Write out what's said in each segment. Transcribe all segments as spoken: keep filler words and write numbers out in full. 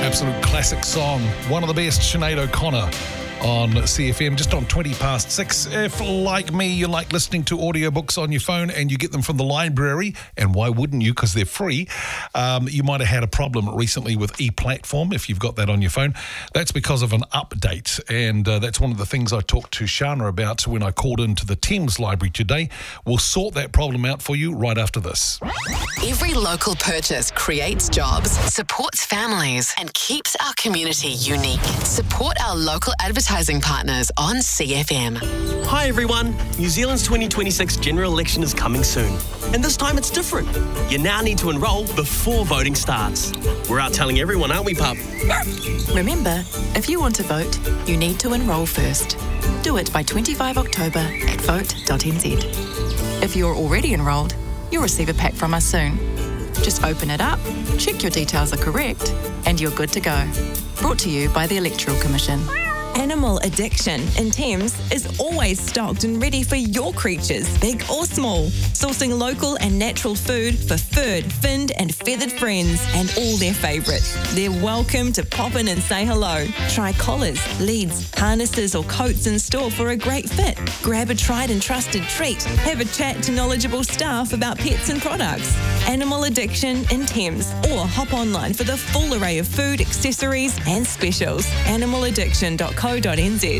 Absolute classic song. One of the best, Sinead O'Connor on C F M, just on twenty past six. If, like me, you like listening to audiobooks on your phone and you get them from the library, and why wouldn't you, because they're free, um, you might have had a problem recently with ePlatform, if you've got that on your phone. That's because of an update, and uh, that's one of the things I talked to Shana about when I called into the Thames Library today. We'll sort that problem out for you right after this. Every local purchase creates jobs, supports families, and keeps our community unique. Support our local advertising partners on C F M. Hi everyone, New Zealand's twenty twenty-six general election is coming soon, and this time it's different. You now need to enrol before voting starts. We're out telling everyone, aren't we, pup? Remember, if you want to vote, you need to enrol first. Do it by twenty-fifth of October at vote dot n z. If you're already enrolled, you'll receive a pack from us soon. Just open it up, check your details are correct, and you're good to go. Brought to you by the Electoral Commission. Animal Addiction in Thames is always stocked and ready for your creatures, big or small. Sourcing local and natural food for furred, finned and feathered friends and all their favourites. They're welcome to pop in and say hello. Try collars, leads, harnesses or coats in store for a great fit. Grab a tried and trusted treat. Have a chat to knowledgeable staff about pets and products. Animal Addiction in Thames, or hop online for the full array of food, accessories and specials. animal addiction dot co dot n z.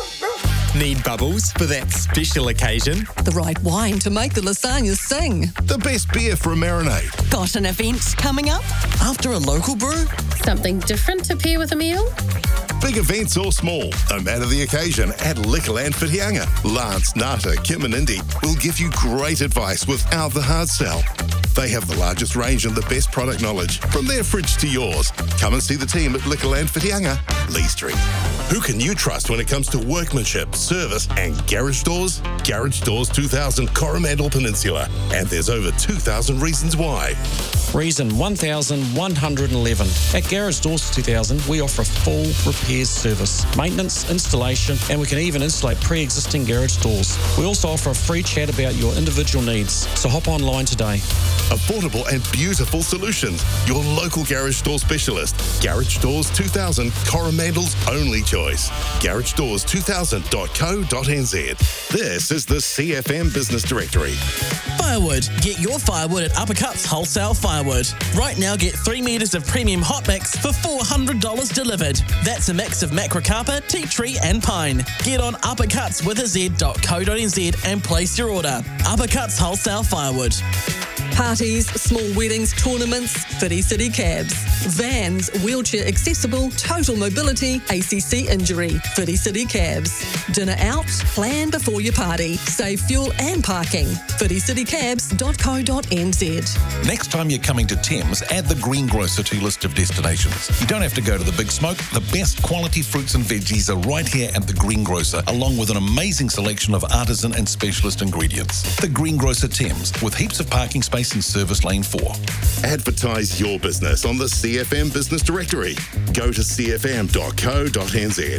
Need bubbles for that special occasion? The right wine to make the lasagna sing. The best beer for a marinade. Got an event coming up? After a local brew? Something different to pair with a meal? Big events or small, no matter the occasion, at Liquorland Whitianga. Lance, Nata, Kim and Indy will give you great advice without the hard sell. They have the largest range and the best product knowledge, from their fridge to yours. Come and see the team at Liquorland Whitianga, Lee Street. Who can you trust when it comes to workmanship, service and garage doors? Garage Doors two thousand Coromandel Peninsula. And there's over two thousand reasons why. Reason one thousand one hundred eleven. At Garage Doors two thousand, we offer a full repairs service, maintenance, installation, and we can even insulate pre-existing garage doors. We also offer a free chat about your individual needs, so hop online today. Affordable and beautiful solutions. Your local garage door specialist. Garage Doors two thousand, Coromandel's only choice. garage doors two thousand dot co dot n z. This is the C F M Business Directory. Firewood. Get your firewood at Uppercuts Wholesale Firewood. Right now, get three metres of premium hot mix for four hundred dollars delivered. That's a mix of macrocarpa, tea tree and pine. Get on uppercuts with a z dot co dot n z and place your order. Uppercuts Wholesale Firewood. Parties, small weddings, tournaments, Whiti City Cabs. Vans, wheelchair accessible, total mobility, A C C injury, Whiti City Cabs. Dinner out, plan before your party. Save fuel and parking. whiti city cabs dot co dot n z. Next time you're coming to Thames, add the Greengrocer to your list of destinations. You don't have to go to the Big Smoke. The best quality fruits and veggies are right here at the Greengrocer, along with an amazing selection of artisan and specialist ingredients. The Greengrocer Thames, with heaps of parking space in Service Lane four. Advertise your business on the C F M Business Directory. Go to c f m dot co dot n z.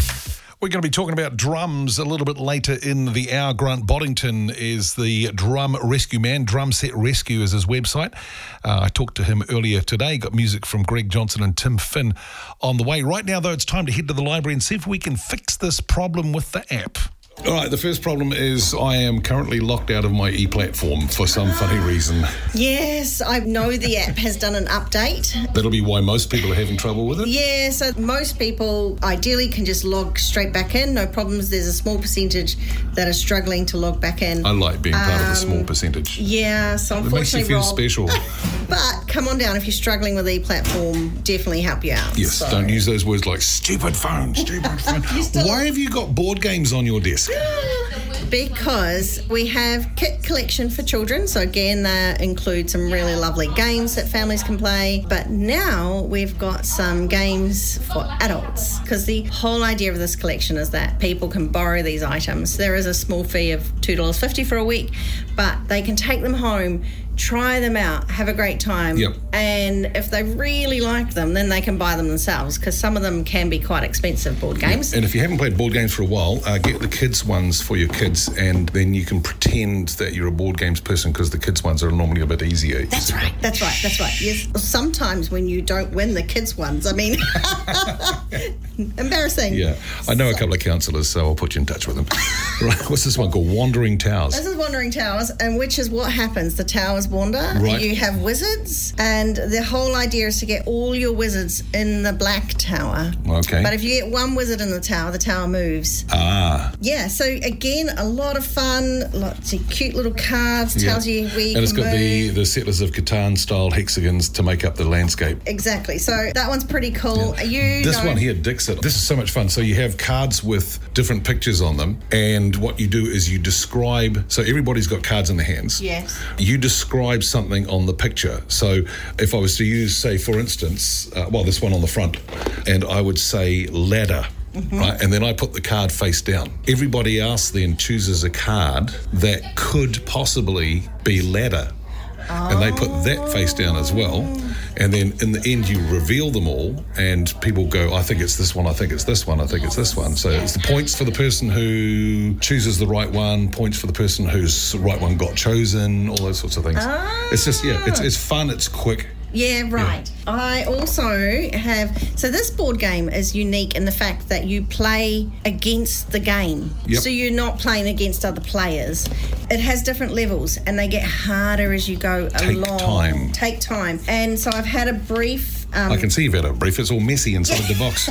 We're going to be talking about drums a little bit later in the hour. Grant Boddington is the drum rescue man. Drum Set Rescue is his website. Uh, I talked to him earlier today. Got music from Greg Johnson and Tim Finn on the way. Right now, though, it's time to head to the library and see if we can fix this problem with the app. All right, the first problem is I am currently locked out of my e-platform for some funny reason. Yes, I know the app has done an update. That'll be why most people are having trouble with it? Yeah, so most people ideally can just log straight back in, no problems. There's a small percentage that are struggling to log back in. I like being part um, of a small Um, percentage. Yeah, so unfortunately, it makes you feel Rob, special. But come on down, if you're struggling with e-platform, definitely help you out. Yes, so. Don't use those words like stupid phone, stupid phone. Why have you got board games on your desk? Because we have kit collection for children, so again that includes some really lovely games that families can play, but now we've got some games for adults, because the whole idea of this collection is that people can borrow these items. There is a small fee of two dollars fifty for a week, but they can take them home, try them out, have a great time. Yep. And if they really like them, then they can buy them themselves, because some of them can be quite expensive board games. And if you haven't played board games for a while, uh, get the kids ones for your kids, and then you can pretend that you're a board games person, because the kids ones are normally a bit easier. That's right, that's right, that's right. Yes. Sometimes when you don't win the kids ones, I mean, embarrassing. Yeah. I know a couple of counsellors, so I'll put you in touch with them. Right. What's this one called? Wandering Towers. This is Wandering Towers, and which is what happens. The towers wander. Right. You have wizards, and the whole idea is to get all your wizards in the black tower. Okay. But if you get one wizard in the tower, the tower moves. Ah. Yeah, so again, a lot of fun, lots of cute little cards, tells yeah. you where you And it's can got move. the, the Settlers of Catan-style hexagons to make up the landscape. Exactly, so that one's pretty cool. Yeah. You This know, one here, Dixit, this is so much fun. So you have cards with different pictures on them, and what you do is you describe, so everybody's got cards in their hands. Yes. You describe something on the picture. So if I was to use, say, for instance, uh, well, this one on the front, and I would say ladder. Mm-hmm. Right, and then I put the card face down. Everybody else then chooses a card that could possibly be ladder. Oh. And they put that face down as well. And then in the end, you reveal them all, and people go, I think it's this one, I think it's this one, I think it's this one. So it's the points for the person who chooses the right one, points for the person whose right one got chosen, all those sorts of things. Ah. It's just, yeah, it's, it's fun, it's quick. Yeah, right. Yeah. I also have... So this board game is unique in the fact that you play against the game. Yep. So you're not playing against other players. It has different levels, and they get harder as you go Take along. time. Take time. And so I've had a brief... Um, I can see you've had a brief. It's all messy inside the box.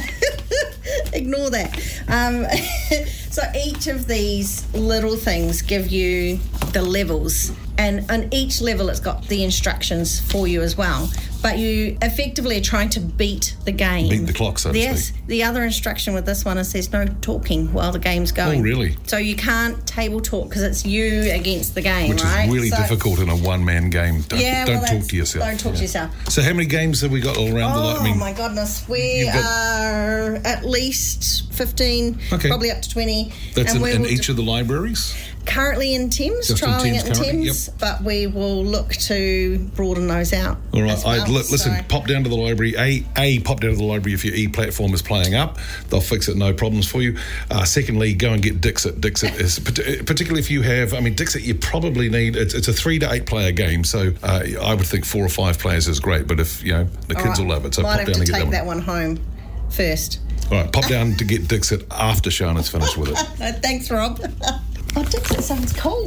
Ignore that. Um, so each of these little things give you the levels, and on each level it's got the instructions for you as well. But you effectively are trying to beat the game. Beat the clock, so to yes. speak. The other instruction with this one is there's no talking while the game's going. Oh, really? So you can't table talk because it's you against the game, Which right? is really so, difficult in a one-man game. Don't, yeah, don't well, talk that's- to yourself. Don't talk yeah. to yourself. So how many games have we got all around Oh, the lot? I mean, my goodness. We you've got- are at least fifteen, Okay. probably up to twenty. that's and in, we in will each of the libraries? Currently in Thames, Just in trialling Thames it in currently, Thames, but we will look to broaden those out. All right, as well, I, li- listen, so- pop down to the library. A, A, pop down to the library if your e-platform is playing up. They'll fix it, no problems for you. Uh, secondly, go and get Dixit. Dixit is, particularly if you have, I mean, Dixit you probably need, it's, it's a three to eight player game, so uh, I would think four or five players is great, but if, you know, the All kids right, will love it, so might pop have down to and get take that that one. one home first. All right, pop down to get Dixit after Shana's finished with it. Thanks, Rob. Oh, Dixit sounds cool.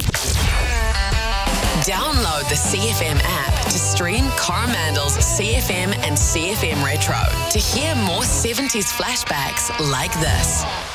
Download the C F M app to stream Coromandel's C F M and C F M Retro to hear more seventies flashbacks like this.